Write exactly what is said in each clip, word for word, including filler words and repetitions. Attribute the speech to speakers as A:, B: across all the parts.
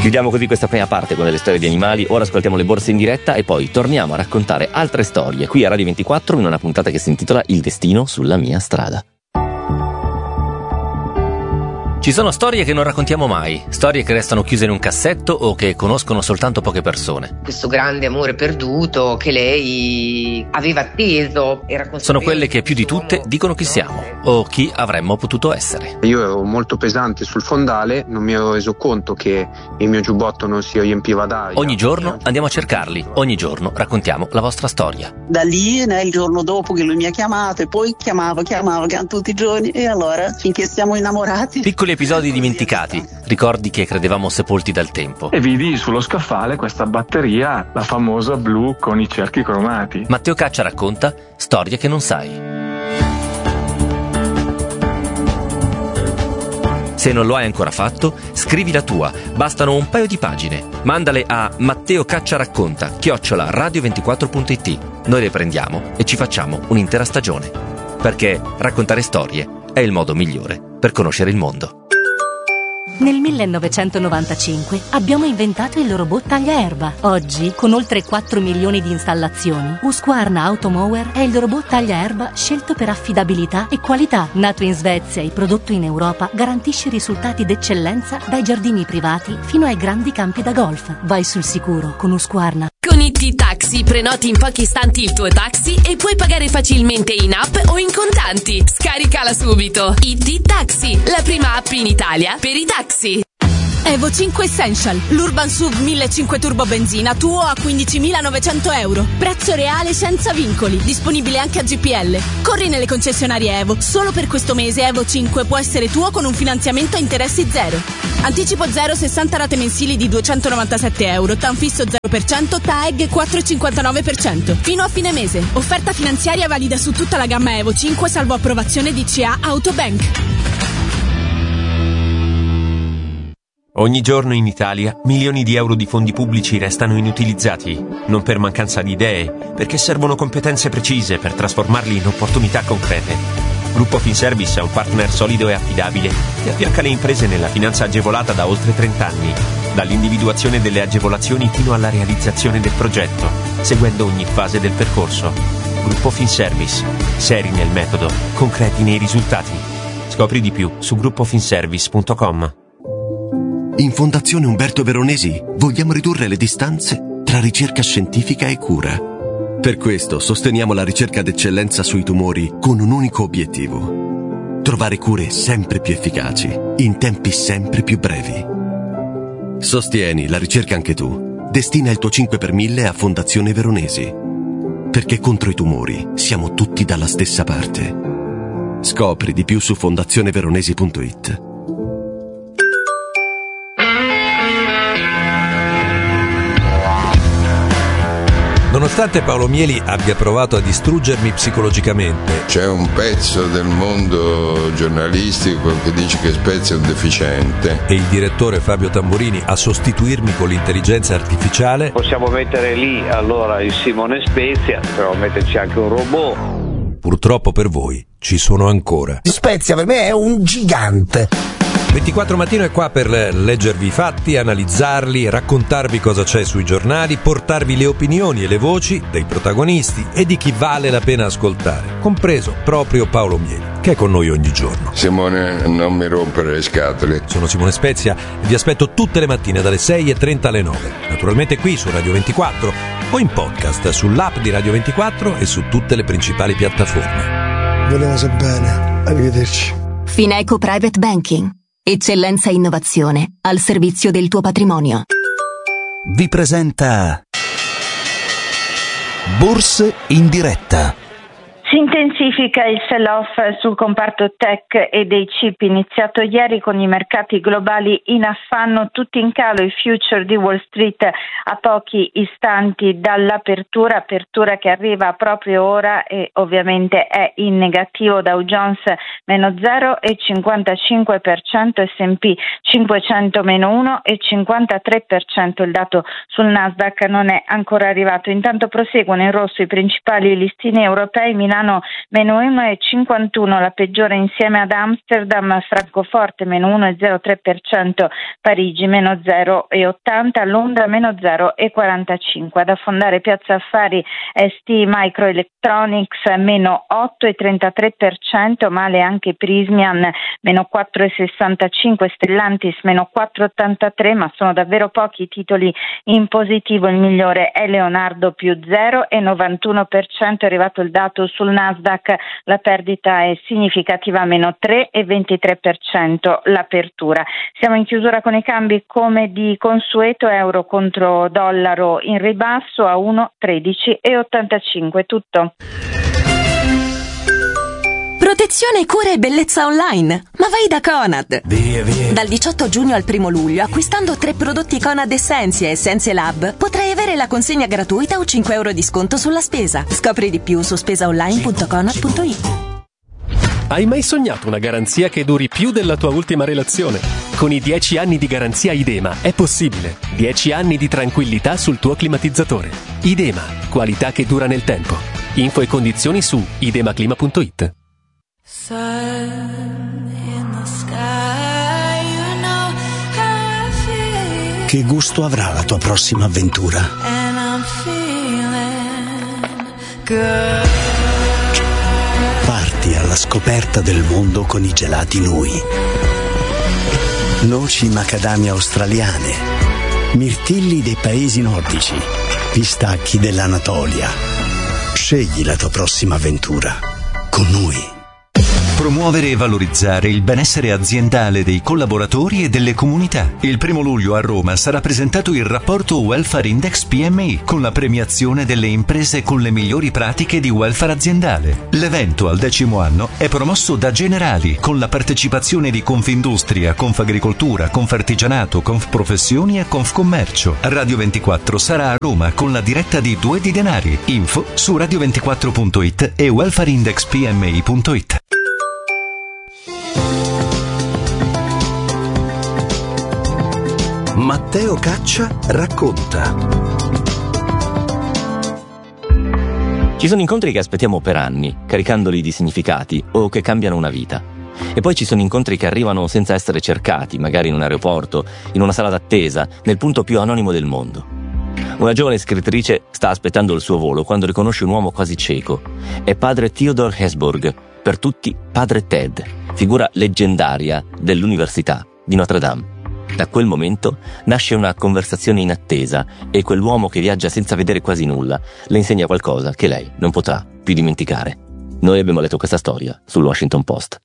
A: Chiudiamo così questa prima parte con delle storie di animali. Ora ascoltiamo le borse in diretta e poi torniamo a raccontare altre storie qui a Radio ventiquattro in una puntata che si intitola Il destino sulla mia strada. Ci sono storie che non raccontiamo mai, storie che restano chiuse in un cassetto o che conoscono soltanto poche persone.
B: Questo grande amore perduto che lei aveva atteso era
A: sono quelle che più di tutte dicono chi siamo o chi avremmo potuto essere.
C: Io ero molto pesante sul fondale, non mi ero reso conto che il mio giubbotto non si riempiva d'aria.
A: Ogni giorno andiamo a cercarli, ogni giorno raccontiamo la vostra storia.
D: Da lì, né, il giorno dopo che lui mi ha chiamato e poi chiamava, chiamava, chiamava tutti i giorni e allora finché siamo innamorati.
A: Piccoli episodi dimenticati, ricordi che credevamo sepolti dal tempo.
E: E vidi sullo scaffale questa batteria, la famosa blu con i cerchi cromati.
A: Matteo Caccia racconta storie che non sai. Se non lo hai ancora fatto, scrivi la tua, bastano un paio di pagine. Mandale a Matteo Caccia racconta chiocciola radio ventiquattro punto it. Noi le prendiamo e ci facciamo un'intera stagione. Perché raccontare storie è il modo migliore per conoscere il mondo.
F: Nel millenovecentonovantacinque abbiamo inventato il robot tagliaerba. Oggi, con oltre quattro milioni di installazioni, Husqvarna Automower è il robot tagliaerba scelto per affidabilità e qualità. Nato in Svezia e prodotto in Europa, garantisce risultati d'eccellenza dai giardini privati fino ai grandi campi da golf. Vai sul sicuro con Husqvarna.
G: Con I T Taxi prenoti in pochi istanti il tuo taxi e puoi pagare facilmente in app o in contanti. Scaricala subito. I T Taxi, la prima app in Italia per i taxi.
H: Evo cinque Essential, l'Urban S U V millecinquecento turbo benzina tuo a quindicimilanovecento euro. Prezzo reale senza vincoli, disponibile anche a G P L. Corri nelle concessionarie Evo. Solo per questo mese Evo cinque può essere tuo con un finanziamento a interessi zero. Anticipo zero, sessanta rate mensili di duecentonovantasette euro, TAN fisso zero per cento, T A E G quattro virgola cinquantanove per cento. Fino a fine mese. Offerta finanziaria valida su tutta la gamma Evo cinque salvo approvazione D C A Autobank.
I: Ogni giorno in Italia milioni di euro di fondi pubblici restano inutilizzati, non per mancanza di idee, perché servono competenze precise per trasformarli in opportunità concrete. Gruppo Finservice è un partner solido e affidabile che affianca le imprese nella finanza agevolata da oltre trenta anni, dall'individuazione delle agevolazioni fino alla realizzazione del progetto, seguendo ogni fase del percorso. Gruppo Finservice, seri nel metodo, concreti nei risultati. Scopri di più su gruppo finservice punto com.
J: In Fondazione Umberto Veronesi vogliamo ridurre le distanze tra ricerca scientifica e cura. Per questo sosteniamo la ricerca d'eccellenza sui tumori con un unico obiettivo: trovare cure sempre più efficaci, in tempi sempre più brevi. Sostieni la ricerca anche tu. Destina il tuo cinque per mille a Fondazione Veronesi. Perché contro i tumori siamo tutti dalla stessa parte. Scopri di più su fondazione veronesi punto it.
K: Nonostante Paolo Mieli abbia provato a distruggermi psicologicamente,
L: c'è un pezzo del mondo giornalistico che dice che Spezia è un deficiente,
K: e il direttore Fabio Tamburini a sostituirmi con l'intelligenza artificiale,
M: possiamo mettere lì allora il Simone Spezia, però metterci anche un robot.
K: Purtroppo per voi ci sono ancora.
N: Spezia per me è un gigante.
K: ventiquattro Mattino è qua per leggervi i fatti, analizzarli, raccontarvi cosa c'è sui giornali, portarvi le opinioni e le voci dei protagonisti e di chi vale la pena ascoltare, compreso proprio Paolo Mieli, che è con noi ogni giorno.
L: Simone, non mi rompere le scatole.
K: Sono Simone Spezia e vi aspetto tutte le mattine dalle sei e trenta alle nove, naturalmente qui su Radio ventiquattro o in podcast sull'app di Radio ventiquattro e su tutte le principali piattaforme.
N: Volevo se bene, arrivederci.
O: Fineco Private Banking. Eccellenza e innovazione al servizio del tuo patrimonio.
P: Vi presenta Borse in diretta.
Q: Si intensifica il sell-off sul comparto tech e dei chip iniziato ieri con i mercati globali in affanno, tutti in calo, i future di Wall Street a pochi istanti dall'apertura, apertura che arriva proprio ora e ovviamente è in negativo. Dow Jones meno zero virgola cinquantacinque per cento, S and P cinquecento meno uno virgola cinquantatré per cento, il dato sul Nasdaq non è ancora arrivato. Intanto proseguono in rosso i principali listini europei, Milano Milano meno uno virgola cinquantuno, la peggiore insieme ad Amsterdam, Francoforte meno uno virgola zero tre per cento, Parigi meno zero virgola ottanta, Londra meno zero virgola quarantacinque. Ad affondare Piazza Affari S T Microelectronics meno otto virgola trentatré per cento, male anche Prismian meno quattro virgola sessantacinque, Stellantis meno quattro virgola ottantatré, ma sono davvero pochi i titoli in positivo. Il migliore è Leonardo più zero virgola novantuno per cento, è arrivato il dato sul Nasdaq, la perdita è significativa, meno tre virgola ventitré per cento l'apertura. Siamo in chiusura con i cambi come di consueto, euro contro dollaro in ribasso a uno virgola tredici e ottantacinque. Tutto.
H: Protezione, cura e bellezza online. Ma vai da Conad.
P: Via, via.
H: Dal diciotto giugno al primo luglio, acquistando tre prodotti Conad Essentia e Essenze Lab, potrai avere la consegna gratuita o cinque euro di sconto sulla spesa. Scopri di più su spesaonline punto conad punto it.
R: Hai mai sognato una garanzia che duri più della tua ultima relazione? Con i dieci anni di garanzia Idema è possibile. dieci anni di tranquillità sul tuo climatizzatore. Idema, qualità che dura nel tempo. Info e condizioni su idemaclima punto it.
P: Che gusto avrà la tua prossima avventura? Parti alla scoperta del mondo con i gelati Nui. Noci macadamia australiane, mirtilli dei paesi nordici, pistacchi dell'Anatolia. Scegli la tua prossima avventura con Nui.
S: Promuovere e valorizzare il benessere aziendale dei collaboratori e delle comunità. Il primo luglio a Roma sarà presentato il rapporto Welfare Index P M I con la premiazione delle imprese con le migliori pratiche di welfare aziendale. L'evento al decimo anno è promosso da Generali con la partecipazione di Confindustria, Confagricoltura, Confartigianato, Confprofessioni e Confcommercio. Radio ventiquattro sarà a Roma con la diretta di Due di Denari. Info su radio ventiquattro punto it e welfare index p m i punto it.
P: Matteo Caccia racconta.
A: Ci sono incontri che aspettiamo per anni, caricandoli di significati o che cambiano una vita. E poi ci sono incontri che arrivano senza essere cercati, magari in un aeroporto, in una sala d'attesa, nel punto più anonimo del mondo. Una giovane scrittrice sta aspettando il suo volo quando riconosce un uomo quasi cieco. È padre Theodore Hesburgh, per tutti padre Ted, figura leggendaria dell'Università di Notre Dame. Da quel momento nasce una conversazione inattesa e quell'uomo che viaggia senza vedere quasi nulla le insegna qualcosa che lei non potrà più dimenticare. Noi abbiamo letto questa storia sul Washington Post.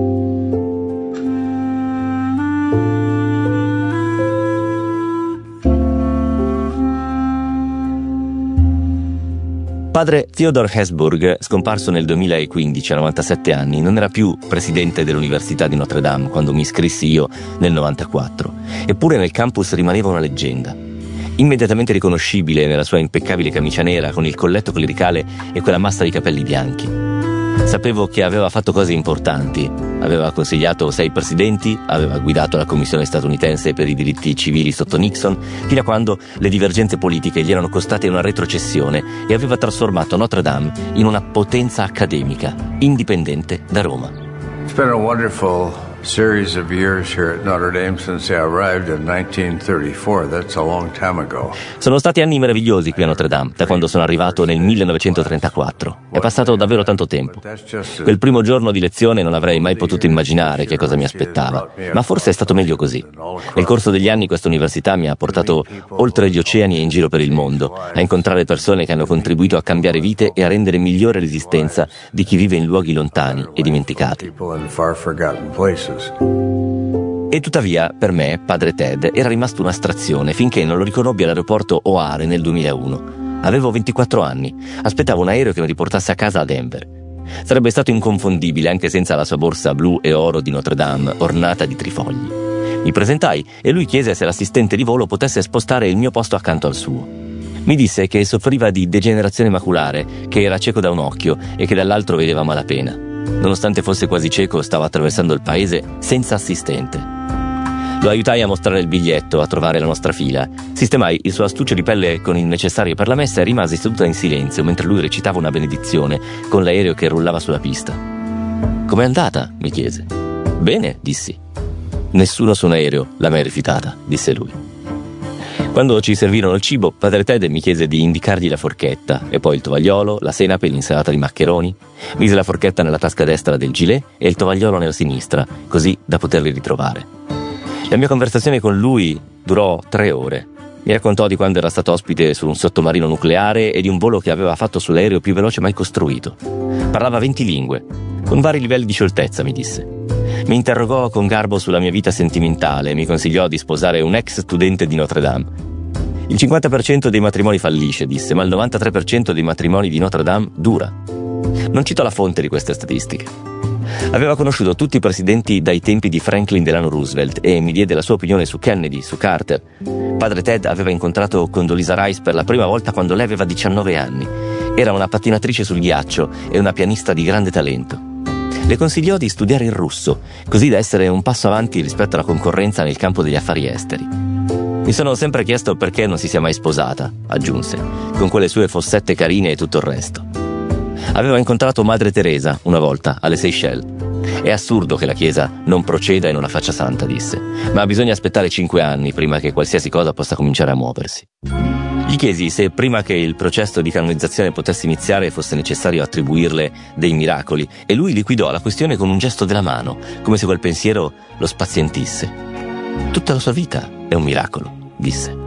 A: Padre Theodore Hesburgh, scomparso nel duemilaquindici a novantasette anni, non era più presidente dell'Università di Notre Dame quando mi iscrissi io nel novantaquattro. Eppure nel campus rimaneva una leggenda. Immediatamente riconoscibile nella sua impeccabile camicia nera con il colletto clericale e quella massa di capelli bianchi. Sapevo che aveva fatto cose importanti. Aveva consigliato sei presidenti, aveva guidato la Commissione statunitense per i diritti civili sotto Nixon, fino a quando le divergenze politiche gli erano costate una retrocessione e aveva trasformato Notre Dame in una potenza accademica, indipendente da Roma.
L: It's been a wonderful series of years here at Notre Dame since I arrived in nineteen thirty-four. That's a long time ago.
A: Sono stati anni meravigliosi qui a Notre Dame, da quando sono arrivato nel millenovecentotrentaquattro. È passato davvero tanto tempo. Quel primo giorno di lezione non avrei mai potuto immaginare che cosa mi aspettava, ma forse è stato meglio così. Nel corso degli anni questa università mi ha portato oltre gli oceani e in giro per il mondo, a incontrare persone che hanno contribuito a cambiare vite e a rendere migliore l'esistenza di chi vive in luoghi lontani e dimenticati. E tuttavia, per me, padre Ted era rimasto un'astrazione finché non lo riconobbi all'aeroporto O'Hare nel duemilauno. Avevo ventiquattro anni, aspettavo un aereo che mi riportasse a casa a Denver. Sarebbe stato inconfondibile anche senza la sua borsa blu e oro di Notre Dame, ornata di trifogli. Mi presentai e lui chiese se l'assistente di volo potesse spostare il mio posto accanto al suo. Mi disse che soffriva di degenerazione maculare, che era cieco da un occhio e che dall'altro vedeva a malapena. Nonostante fosse quasi cieco, stava attraversando il paese senza assistente. Lo aiutai a mostrare il biglietto, a trovare la nostra fila. Sistemai il suo astuccio di pelle con il necessario per la messa e rimasi seduta in silenzio mentre lui recitava una benedizione con l'aereo che rullava sulla pista. «Com'è andata?» mi chiese. «Bene», dissi. «Nessuno su un aereo l'ha mai rifiutata», disse lui. Quando ci servirono il cibo, padre Ted mi chiese di indicargli la forchetta e poi il tovagliolo, la senape e l'insalata di maccheroni. Mise la forchetta nella tasca destra del gilet e il tovagliolo nella sinistra, così da poterli ritrovare. La mia conversazione con lui durò tre ore. Mi raccontò di quando era stato ospite su un sottomarino nucleare e di un volo che aveva fatto sull'aereo più veloce mai costruito. Parlava venti lingue, con vari livelli di scioltezza, mi disse. Mi interrogò con garbo sulla mia vita sentimentale e mi consigliò di sposare un ex studente di Notre Dame. Il cinquanta per cento dei matrimoni fallisce, disse, ma il novantatré per cento dei matrimoni di Notre Dame dura. Non citò la fonte di queste statistiche. Aveva conosciuto tutti i presidenti dai tempi di Franklin Delano Roosevelt e mi diede la sua opinione su Kennedy, su Carter. Padre Ted aveva incontrato Condoleezza Rice per la prima volta quando lei aveva diciannove anni. Era una pattinatrice sul ghiaccio e una pianista di grande talento. Le consigliò di studiare il russo, così da essere un passo avanti rispetto alla concorrenza nel campo degli affari esteri. Mi sono sempre chiesto perché non si sia mai sposata, aggiunse, con quelle sue fossette carine e tutto il resto. Aveva incontrato Madre Teresa una volta alle Seychelles. È assurdo che la Chiesa non proceda e non la faccia santa, disse, ma bisogna aspettare cinque anni prima che qualsiasi cosa possa cominciare a muoversi. Gli chiesi se prima che il processo di canonizzazione potesse iniziare fosse necessario attribuirle dei miracoli e lui liquidò la questione con un gesto della mano, come se quel pensiero lo spazientisse. Tutta la sua vita è un miracolo, disse.